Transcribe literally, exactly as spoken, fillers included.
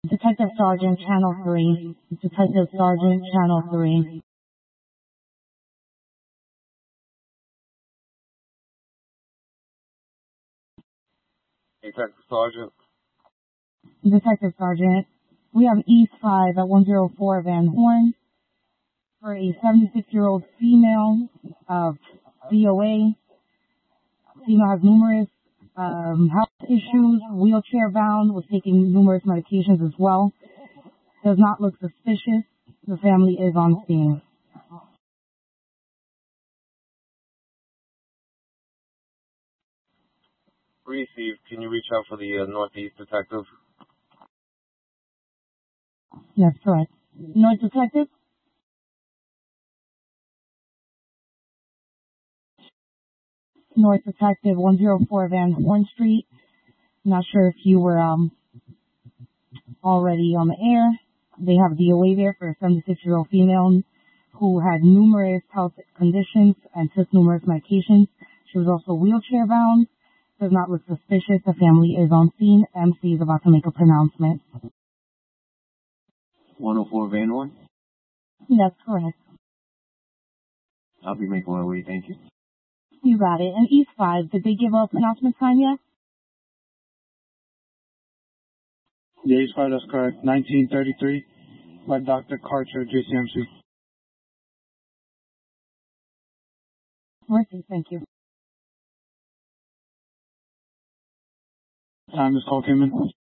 Detective Sergeant, Channel three. Detective Sergeant, Channel three. Detective Sergeant. Detective Sergeant, we have East five at one oh four Van Horn for a seventy-six-year-old female, uh, D O A. Female has numerous um, health issues, wheelchair bound, was taking numerous medications as well. Does not look suspicious. The family is on scene. Received. Can you reach out for the uh, Northeast detective? Yes, correct. North Detective? North Detective, one oh four Van Horn Street. Not sure if you were um already on the air. They have a D O A there for a seventy-six-year-old female who had numerous health conditions and took numerous medications. She was also wheelchair bound. Does not look suspicious. The family is on scene. M C is about to make a pronouncement. one oh four Van Horn? That's correct. I'll be making my way, thank you. You got it. And East five, did they give a pronouncement time yet? Yeah, East five, that's correct. nineteen thirty-three by Doctor Karcher, J C M C. Mercy, thank you. Time this call came in?